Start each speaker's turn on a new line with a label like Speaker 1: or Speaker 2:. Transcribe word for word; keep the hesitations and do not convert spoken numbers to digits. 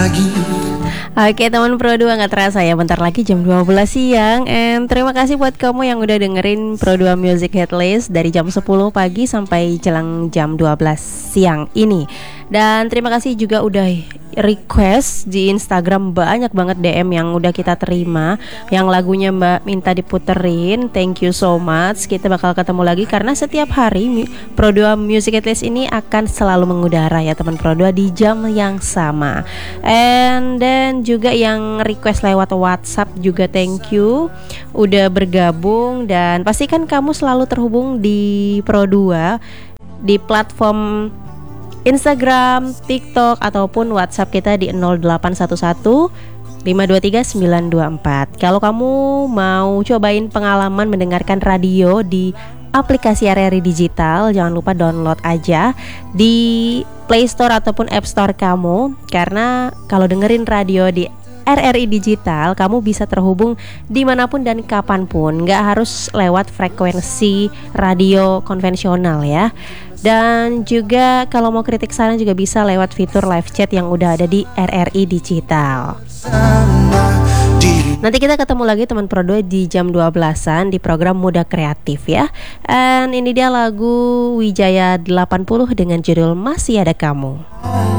Speaker 1: Oke teman Pro dua, gak terasa ya bentar lagi jam dua belas siang. And terima kasih buat kamu yang udah dengerin Pro dua Music Headlist dari jam sepuluh pagi sampai jelang jam dua belas siang ini. Dan terima kasih juga udah request di Instagram, banyak banget D M yang udah kita terima, yang lagunya Mbak minta diputerin. Thank you so much. Kita bakal ketemu lagi karena setiap hari Pro dua Music Headlist ini akan selalu mengudara ya teman Pro dua di jam yang sama. And then juga yang request lewat WhatsApp juga thank you udah bergabung, dan pastikan kamu selalu terhubung di Pro dua di platform Instagram, TikTok, ataupun WhatsApp kita di nol delapan satu satu lima dua tiga sembilan dua empat. Kalau kamu mau cobain pengalaman mendengarkan radio di aplikasi R R I Digital, jangan lupa download aja di Play Store ataupun App Store kamu. Karena kalau dengerin radio di R R I Digital, kamu bisa terhubung dimanapun dan kapanpun, gak harus lewat frekuensi radio konvensional ya. Dan juga kalau mau kritik saran juga bisa lewat fitur live chat yang udah ada di R R I Digital. Nanti kita ketemu lagi teman Pro dua di jam dua belasan di program Muda Kreatif ya. And ini dia lagu Wijaya delapan puluh dengan judul Masih Ada Kamu.